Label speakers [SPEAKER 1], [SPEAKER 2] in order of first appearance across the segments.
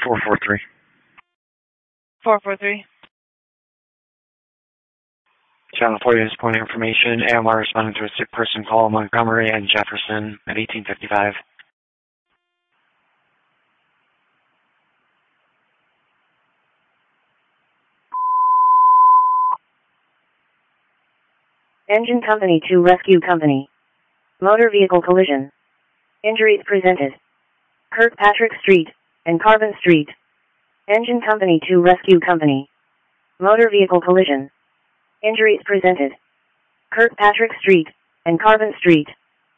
[SPEAKER 1] 443.
[SPEAKER 2] 443.
[SPEAKER 3] Channel 40 is point of information. AMR responding to a sick person call Montgomery and Jefferson at 1855.
[SPEAKER 4] Engine Company to Rescue Company. Motor vehicle collision. Injuries presented. Kirkpatrick Street and Carbon Street. Engine Company to Rescue Company. Motor vehicle collision. Injuries presented. Kirkpatrick Street and Carbon Street.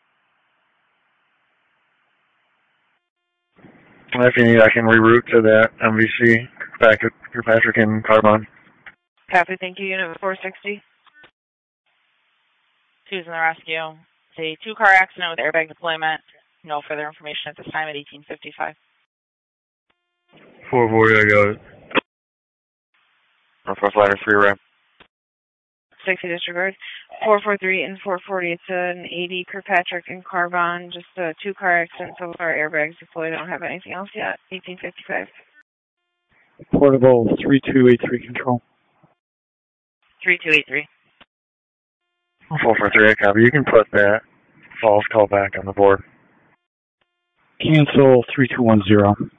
[SPEAKER 1] If you need, I can reroute to that MVC, Kirkpatrick and Carbon.
[SPEAKER 2] Copy, thank you. Unit 460. Who's in the rescue? It's a two-car accident with airbag deployment. No further information at this time at 1855.
[SPEAKER 1] 440, I got it.
[SPEAKER 3] Northwest Ladder 3 ramp.
[SPEAKER 2] 60 disregard. 443 and 440. It's an 80 Kirkpatrick and Carbon. Just a two-car accident. So far, airbags deployed. I don't have anything else yet. 1855.
[SPEAKER 5] Portable 3283 control.
[SPEAKER 2] 3283.
[SPEAKER 1] 443, I copy. You can put that false call back on the board.
[SPEAKER 5] Cancel 3210.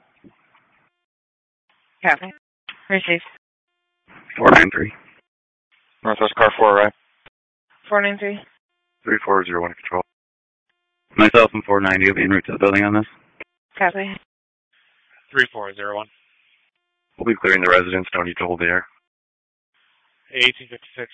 [SPEAKER 2] Copy. Receive.
[SPEAKER 1] 493.
[SPEAKER 3] Northwest Car 4, right?
[SPEAKER 2] 493.
[SPEAKER 1] 3401 control.
[SPEAKER 6] Myself and 490 will be en route to the building on this.
[SPEAKER 2] Copy.
[SPEAKER 7] 3401.
[SPEAKER 1] We'll be clearing the residence. No need to hold the air.
[SPEAKER 7] 1856.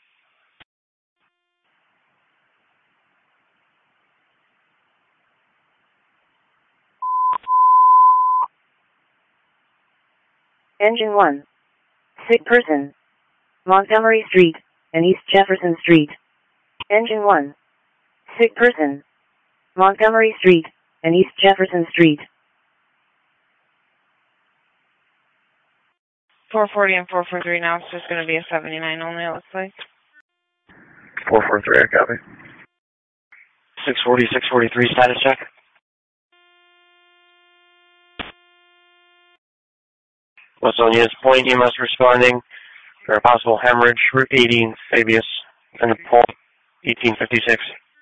[SPEAKER 4] Engine 1. Sick person. Montgomery Street and East Jefferson Street. Engine 1. Sick person. Montgomery Street and East Jefferson Street.
[SPEAKER 2] 440 and 443 now. It's just going to be a 79 only, it looks like.
[SPEAKER 1] 443, I copy.
[SPEAKER 3] 640, 643 status check. What's on units point, EMS responding for a possible hemorrhage, Route 80, Fabius, and the pole, 1856.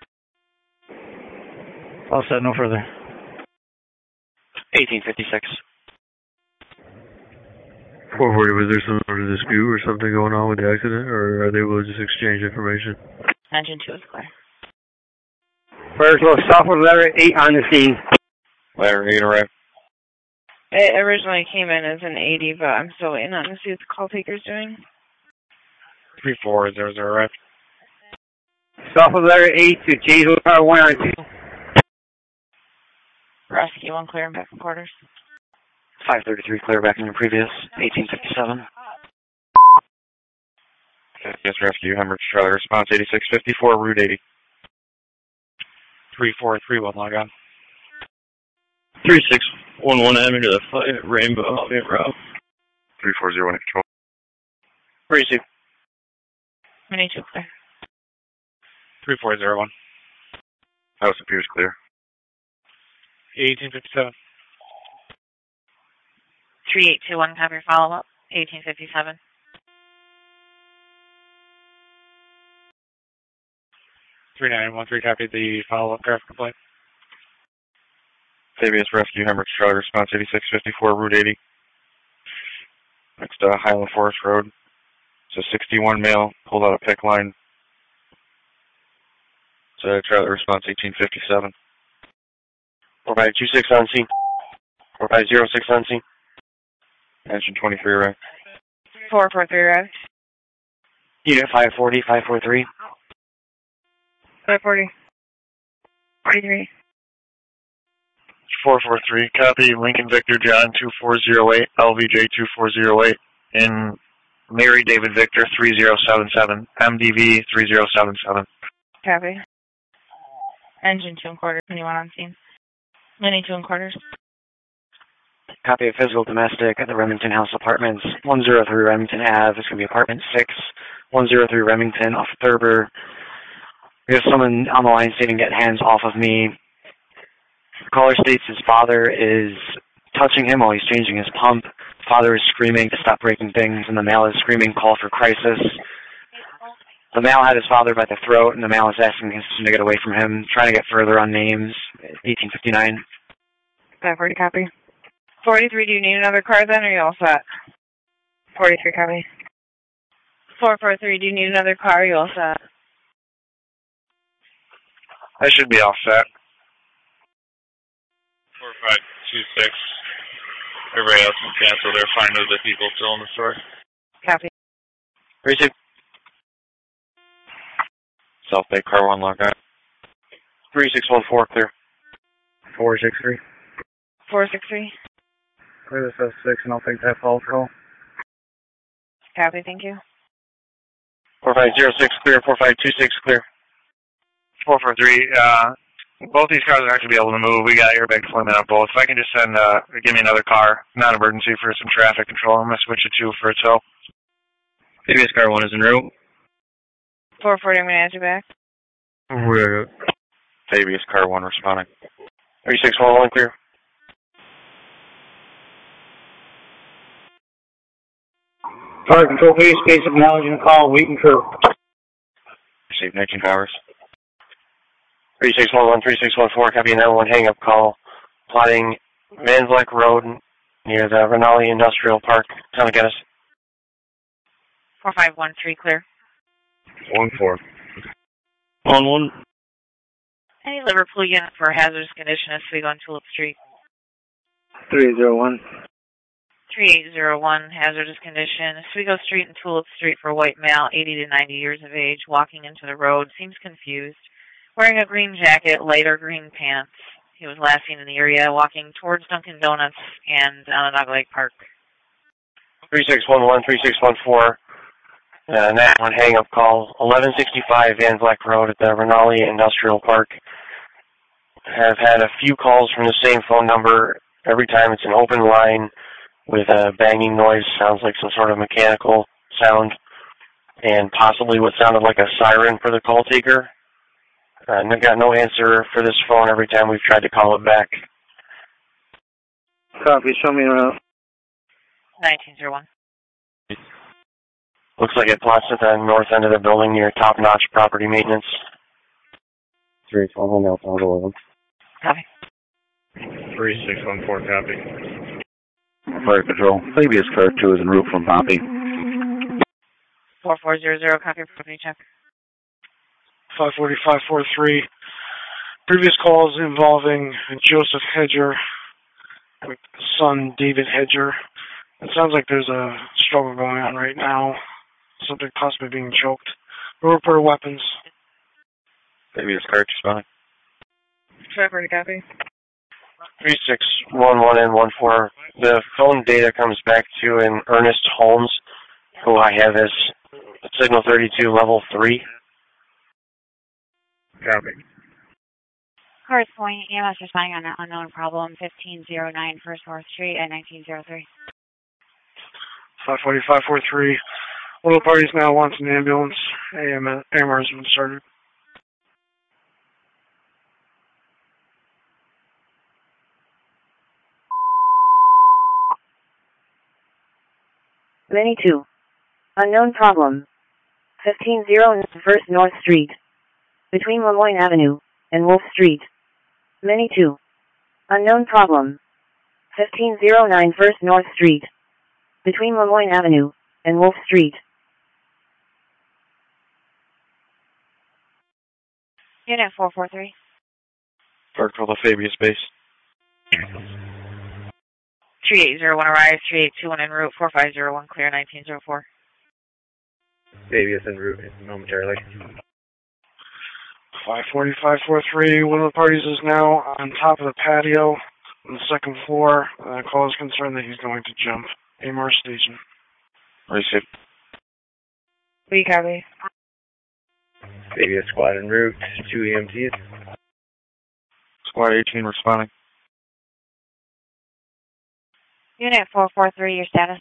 [SPEAKER 5] All set, no further.
[SPEAKER 3] 1856.
[SPEAKER 1] 440, was there some sort of dispute or something going on with the accident, or are they able to just exchange information?
[SPEAKER 2] Engine 2 is clear.
[SPEAKER 8] First, we'll stop with letter 8 on the scene.
[SPEAKER 3] Letter 8, arrived.
[SPEAKER 2] It originally came in as an 80, but I'm still waiting on to see what the call taker's doing.
[SPEAKER 7] 3400, arrived.
[SPEAKER 8] Stop with letter 8 to change with car 1 on 2.
[SPEAKER 2] Rescue 1 clear and back in quarters.
[SPEAKER 3] 533 clear back in your previous, 1857.
[SPEAKER 1] Yes, rescue, hemorrhage, trailer, response 8654, Route 80.
[SPEAKER 7] 3431, log on.
[SPEAKER 6] 3611 Avenue to the Flight Rainbow Route.
[SPEAKER 1] 3401 control.
[SPEAKER 3] Receive.
[SPEAKER 2] 22 clear.
[SPEAKER 7] 3401.
[SPEAKER 1] House appears clear.
[SPEAKER 7] 1857.
[SPEAKER 2] 3821, have your follow-up. 1857.
[SPEAKER 7] 3913, copy the follow-up traffic complaint.
[SPEAKER 1] Fabius rescue, hemorrhage, trailer, response 8654, Route 80. Next to Highland Forest Road. It's a 61 male, pulled out a pick line. It's a trailer, response 1857.
[SPEAKER 3] 4526 on scene. 4506 on scene.
[SPEAKER 1] Engine 23, right?
[SPEAKER 2] 443 arrived.
[SPEAKER 3] Unit 540, 543.
[SPEAKER 2] 540. 43.
[SPEAKER 1] 443, copy, Lincoln Victor John 2408, LVJ 2408, in Mary David Victor 3077, MDV 3077.
[SPEAKER 2] Copy. Engine 2 and quarters, 21 on scene. Mini 2 and quarters.
[SPEAKER 3] Copy of physical domestic at the Remington House Apartments, 103 Remington Ave. It's going to be apartment 6, 103 Remington off Thurber. We have someone on the line stating, get hands off of me. The caller states his father is touching him while he's changing his pump. Father is screaming to stop breaking things, and the male is screaming, call for crisis. The male had his father by the throat, and the male is asking his son to get away from him, trying to get further on names. 1859.
[SPEAKER 2] 540 copy. 43, do you need another car then, or are you all set? 43 copy. 443, do you need another car, or are you all set?
[SPEAKER 1] I should be all set.
[SPEAKER 9] 4526. Everybody else can cancel. They're fine with the people still in the store.
[SPEAKER 2] Copy.
[SPEAKER 3] Receive.
[SPEAKER 6] South Bay Car 1 log out.
[SPEAKER 3] 3614, clear.
[SPEAKER 5] 463.
[SPEAKER 2] 463.
[SPEAKER 5] Clear this S6 and I'll take that fall call.
[SPEAKER 2] Copy, thank you.
[SPEAKER 3] 4506, clear. 4526, clear.
[SPEAKER 1] 443, both these cars are not going to be able to move. We got airbag deployment on both. If I can just send, give me another car, non-emergency for some traffic control. I'm going to switch it to for a tow.
[SPEAKER 6] Previous Car 1 is en route.
[SPEAKER 2] 440, I'm going to add you back.
[SPEAKER 6] Fabius Car 1 responding.
[SPEAKER 3] 3611, clear.
[SPEAKER 8] Target control, please. Basic acknowledging the call. Wheaton crew.
[SPEAKER 6] Receive 19 Towers.
[SPEAKER 3] 3611, 3614, copy 911 hang-up call. Plotting Manzlek Road near the Renali Industrial Park. Time to get us.
[SPEAKER 2] 4513, clear.
[SPEAKER 6] 14.
[SPEAKER 3] 11.
[SPEAKER 2] Any Liverpool unit for hazardous condition as we go on Tulip Street.
[SPEAKER 8] 3801.
[SPEAKER 2] 3801, hazardous condition. Oswego Street and Tulip Street for white male, 80 to 90 years of age, walking into the road, seems confused. Wearing a green jacket, lighter green pants. He was last seen in the area, walking towards Dunkin' Donuts and Onondaga Lake Park.
[SPEAKER 3] 3611, 3614. Nat 1 hang-up call. 1165 Van Vleck Road at the Renali Industrial Park. Have had a few calls from the same phone number. Every time it's an open line with a banging noise. Sounds like some sort of mechanical sound. And possibly what sounded like a siren for the call taker. Got no answer for this phone every time we've tried to call it back.
[SPEAKER 8] Copy. Show me around.
[SPEAKER 2] 1901.
[SPEAKER 3] Looks like it plots at the north end of the building near Top Notch Property Maintenance.
[SPEAKER 6] 312 now, 11.
[SPEAKER 2] Copy.
[SPEAKER 9] 3614, copy.
[SPEAKER 6] Fire Control. Fabius Car 2 is en route from Pompey.
[SPEAKER 2] 4400, copy for me, check.
[SPEAKER 10] 540, 543. Previous calls involving Joseph Hedger with son David Hedger. It sounds like there's a struggle going on right now. Something possibly being choked. We'll report weapons.
[SPEAKER 6] Fabius Car responding.
[SPEAKER 2] 540, copy.
[SPEAKER 3] 3611 and 14. The phone data comes back to an Ernest Holmes, who I have as signal 32 level 3.
[SPEAKER 1] Copy.
[SPEAKER 11] Cards Point, EMS responding on an unknown problem, 1509 First North Street at 1903.
[SPEAKER 10] 540, 543. One of the parties now wants an ambulance. AMR has been started.
[SPEAKER 4] Many 2. Unknown problem. 1509 First North Street. Between Lemoyne Avenue and Wolf Street. Many 2. Unknown problem. 1509 First North Street. Between Lemoyne Avenue and Wolf Street.
[SPEAKER 11] Unit 443.
[SPEAKER 6] Park for the Fabius base.
[SPEAKER 2] 3801 arrives, 3821 en route, 4501 clear, 1904.
[SPEAKER 8] Fabius en route momentarily.
[SPEAKER 10] 540, 543. One of the parties is now on top of the patio on the second floor. Call is concerned that he's going to jump. AMR station.
[SPEAKER 6] Receive.
[SPEAKER 2] We copy.
[SPEAKER 8] Fabius squad en route. 2 EMTs.
[SPEAKER 6] Squad 18 responding.
[SPEAKER 11] Unit 443, your status?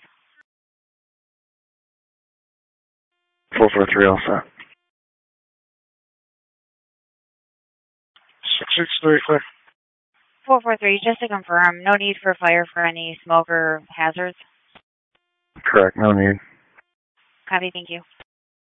[SPEAKER 6] 443 also.
[SPEAKER 10] 663 clear.
[SPEAKER 11] 443, just to confirm, no need for fire for any smoke or hazards?
[SPEAKER 1] Correct, no need.
[SPEAKER 11] Copy, thank you.